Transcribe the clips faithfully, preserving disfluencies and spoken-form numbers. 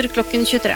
klokken tjuetre.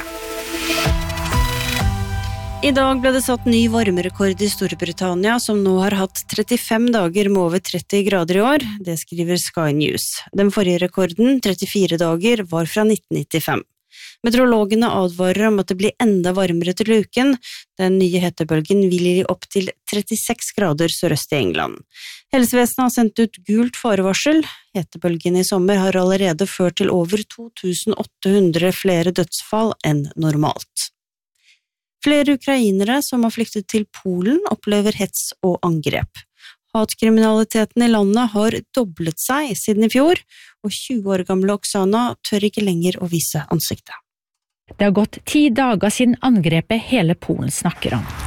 I dag ble det satt ny varmerekord i Storbritannia, som nå har hatt trettifem dager med over tretti grader i år. Det skriver Sky News. Den forrige rekorden, trettifire dager, var fra nitten nittifem. Meteorologene advarer om at det blir enda varmere til uken. Den nye hetebølgen vil gi opp til trettiseks grader sørøst i England. Helsevesenet har sendt ut gult farevarsel. Hetebølgen i sommer har allerede ført til over to tusen åtte hundre flere dødsfall enn normalt. Flere ukrainere som har flyktet til Polen opplever hets og angrep. Hatkriminaliteten i landet har doblet seg siden i fjor, og tjue år gamle Oksana tør ikke lenger å vise ansiktet. Det har gått ti dager siden angrepet hele Polen snakker om.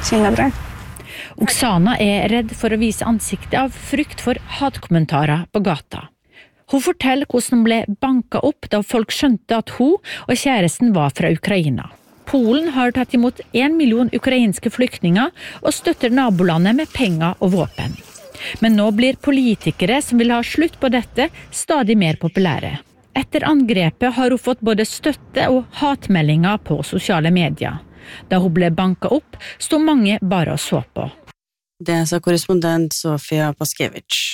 Oksana er redd for å vise ansiktet av frykt for hatkommentarer på gata. Hun forteller hvordan hun ble banket opp da folk skjønte at hun og kjæresten var fra Ukraina. Polen har tatt imot en million ukrainske flyktninger og støtter nabolandet med penger og våpen. Men nå blir politikere som vil ha slutt på dette stadig mer populære. Etter angrepet har hun fått både støtte og hatmeldinger på sosiale medier. Da hun ble banket opp, stod mange bare og så på. Det sa korrespondent Sofia Paskevich.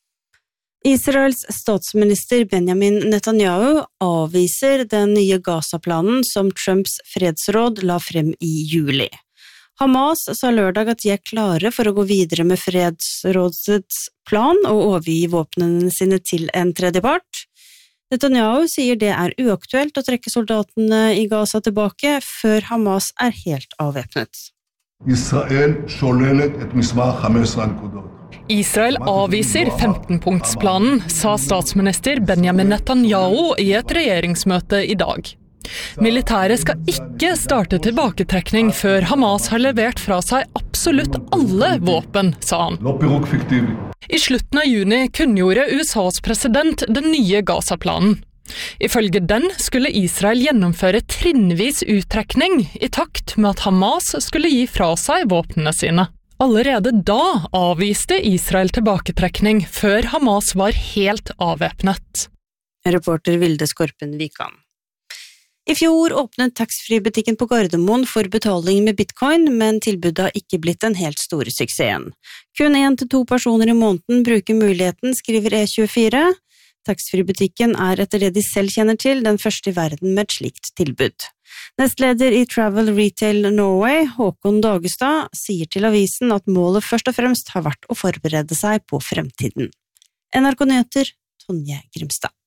Israels statsminister Benjamin Netanyahu avviser den nye Gaza-planen som Trumps fredsråd la frem i juli. Hamas sa lørdag at de er klare for å gå videre med fredsrådets plan og overgi våpnene sine til en tredjepart. Netanyahu sier det er uaktuelt å trekke soldatene i Gaza tilbake før Hamas er helt avvæpnet. Israel sholelet et mismar femten nekudat. Israel avviser femten-punktsplanen, sa statsminister Benjamin Netanyahu i et regjeringsmøte i dag. Militæret skal ikke starte tilbaketrekning før Hamas har levert fra seg absolutt alle våpen, sa han. I slutten av juni kunngjorde U S A's president den nye Gaza-planen. Ifølge den skulle Israel gjennomføre trinnvis uttrekning i takt med at Hamas skulle gi fra seg våpnene sine. Allerede da avviste Israel tilbaketrekning før Hamas var helt avvæpnet. Reporter Vilde Skorpen Vikan. I fjor åpnet taxfree-butikken på Gardermoen for betaling med bitcoin, men tilbudet har ikke blitt den helt store suksessen. Kun en til to personer i måneden bruker muligheten, skriver E tjuefire. Taxfree-butikken er etter det de selv kjenner til den første i verden med et slikt tilbud. Nestleder i Travel Retail Norway, Håkon Dagestad, sier til avisen at målet først og fremst har vært å forberede seg på fremtiden. N R K Nyheter, Tonje Grimstad.